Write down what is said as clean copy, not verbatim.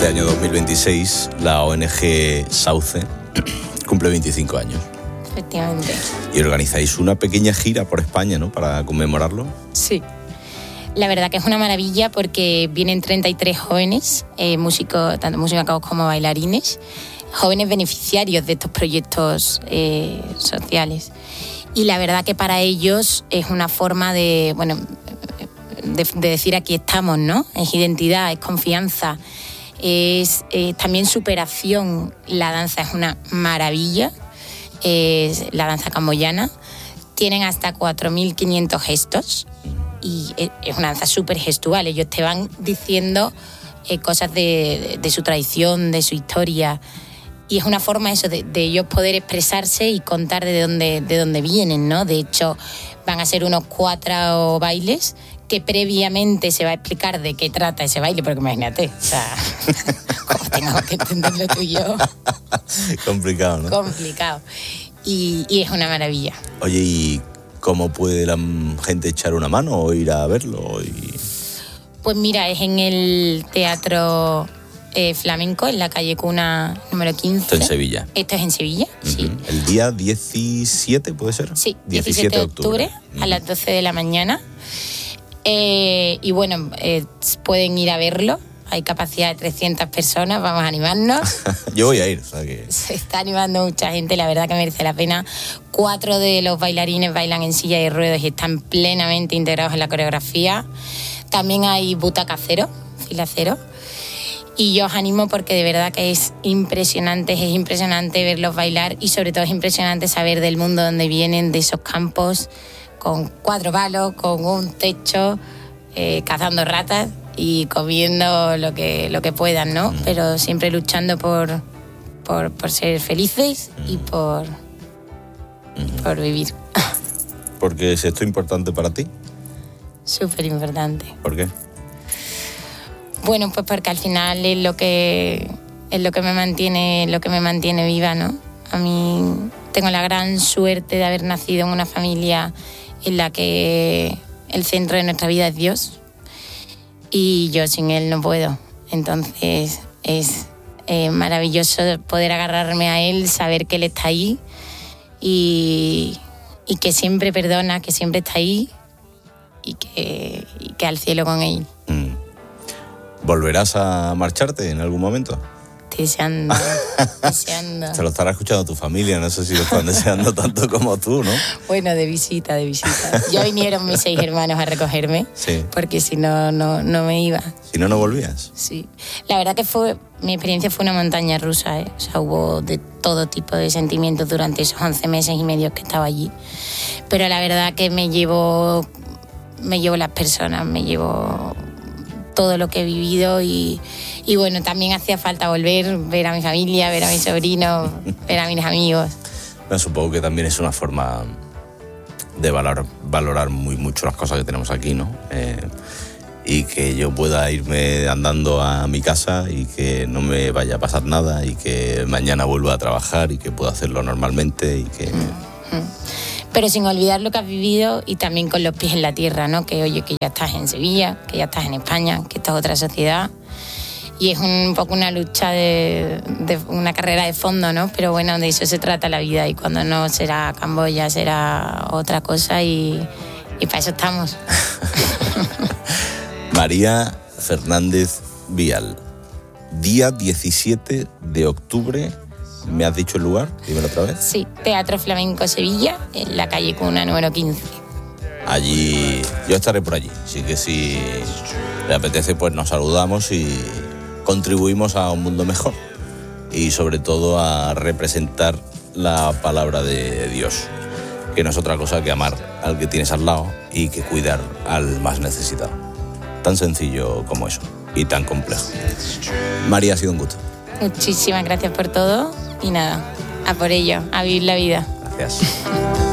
este año 2026 la ONG Sauce cumple 25 años. Efectivamente. Y organizáis una pequeña gira por España, ¿no?, para conmemorarlo. Sí. La verdad que es una maravilla porque vienen 33 jóvenes, músicos, tanto músicos como bailarines, jóvenes beneficiarios de estos proyectos sociales. Y la verdad que para ellos es una forma de decir aquí estamos, ¿no? Es identidad, es confianza, es también superación. La danza es una maravilla, es la danza camboyana. Tienen hasta 4.500 gestos y es una danza súper gestual. Ellos te van diciendo cosas de su tradición, de su historia. Y es una forma eso de ellos poder expresarse y contar de dónde vienen, ¿no? De hecho, van a ser unos 4 bailes que previamente se va a explicar de qué trata ese baile, porque imagínate, o sea, como tengamos que entenderlo tú y yo. Complicado, ¿no? Complicado. Y es una maravilla. Oye, ¿y cómo puede la gente echar una mano o ir a verlo? Pues mira, es en el Teatro Flamenco, en la calle Cuna número 15. Esto en Sevilla. Esto es en Sevilla, sí. ¿El día 17 puede ser? Sí, 17 de octubre a las 12 de la mañana. Y bueno, pueden ir a verlo. Hay capacidad de 300 personas, vamos a animarnos. Yo voy a ir, o sea que... Se está animando mucha gente, la verdad que merece la pena. 4 de los bailarines bailan en silla de ruedas y están plenamente integrados en la coreografía. También hay butaca cero, fila cero. Y yo os animo porque de verdad que es impresionante verlos bailar y sobre todo es impresionante saber del mundo donde vienen, de esos campos con 4 palos, con un techo, cazando ratas y comiendo lo que puedan, ¿no? Pero siempre luchando por ser felices y por vivir. ¿Por qué es esto importante para ti? Súper importante. ¿Por qué? Bueno, pues porque al final es lo que me mantiene viva, ¿no? A mí tengo la gran suerte de haber nacido en una familia en la que el centro de nuestra vida es Dios y yo sin Él no puedo. Entonces es maravilloso poder agarrarme a Él, saber que Él está ahí y que siempre perdona, que siempre está ahí y que al cielo con Él. ¿Volverás a marcharte en algún momento? Deseando. Te lo estará escuchando tu familia, no sé si lo están deseando tanto como tú, ¿no? Bueno, de visita. Ya vinieron mis 6 hermanos a recogerme, sí, porque si no me iba. Si no volvías. Sí. La verdad que mi experiencia fue una montaña rusa, ¿eh? O sea, hubo de todo tipo de sentimientos durante esos 11 meses y medio que estaba allí. Pero la verdad que me llevo las personas, me llevo todo lo que he vivido y bueno, también hacía falta volver, ver a mi familia, ver a mis sobrinos, ver a mis amigos. Me supongo que también es una forma de valorar muy mucho las cosas que tenemos aquí, ¿no? Y que yo pueda irme andando a mi casa y que no me vaya a pasar nada y que mañana vuelva a trabajar y que pueda hacerlo normalmente y que... Pero sin olvidar lo que has vivido y también con los pies en la tierra, ¿no? Que oye, que ya estás en Sevilla, que ya estás en España, que esta es otra sociedad. Y es un poco una lucha de una carrera de fondo, ¿no? Pero bueno, de eso se trata la vida y cuando no será Camboya, será otra cosa y para eso estamos. María Fernández Vial, día 17 de octubre... ¿Me has dicho el lugar? Dímelo otra vez. Sí, Teatro Flamenco Sevilla, en la calle Cuna número 15. Allí, yo estaré por allí, así que si le apetece, pues nos saludamos y contribuimos a un mundo mejor. Y sobre todo a representar la palabra de Dios, que no es otra cosa que amar al que tienes al lado y que cuidar al más necesitado. Tan sencillo como eso, y tan complejo. María, ha sido un gusto. Muchísimas gracias por todo. Y nada, a por ello, a vivir la vida. Gracias.